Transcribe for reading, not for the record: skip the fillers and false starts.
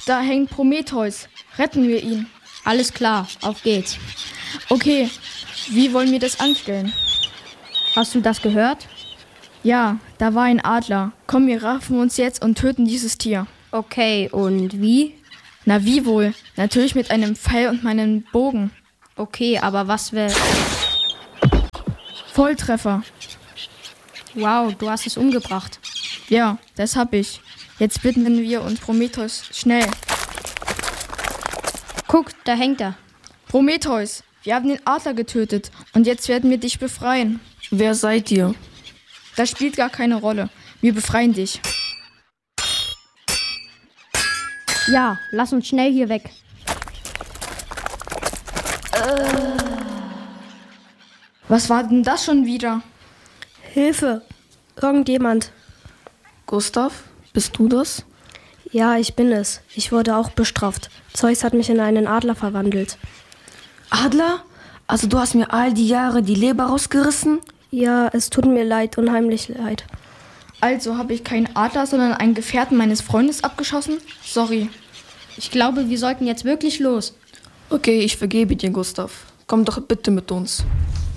da hängt Prometheus. Retten wir ihn. Alles klar, auf geht's. Okay, wie wollen wir das anstellen? Hast du das gehört? Ja, da war ein Adler. Komm, wir raffen uns jetzt und töten dieses Tier. Okay, und wie? Na wie wohl? Natürlich mit einem Pfeil und meinem Bogen. Okay, aber was wäre... Volltreffer. Wow, du hast es umgebracht. Ja, das hab ich. Jetzt bitten wir uns Prometheus schnell. Guck, da hängt er. Prometheus, wir haben den Adler getötet und jetzt werden wir dich befreien. Wer seid ihr? Das spielt gar keine Rolle. Wir befreien dich. Ja, lass uns schnell hier weg. Was war denn das schon wieder? Hilfe! Irgendjemand. Gustav, bist du das? Ja, ich bin es. Ich wurde auch bestraft. Zeus hat mich in einen Adler verwandelt. Adler? Also du hast mir all die Jahre die Leber rausgerissen? Ja, es tut mir leid, unheimlich leid. Also habe ich keinen Adler, sondern einen Gefährten meines Freundes abgeschossen? Sorry. Ich glaube, wir sollten jetzt wirklich los. Okay, ich vergebe dir, Gustav. Komm doch bitte mit uns.